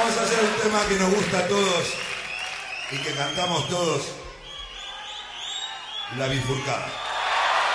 vamos a hacer un tema que nos gusta a todos y que cantamos todos, La Bifurcada.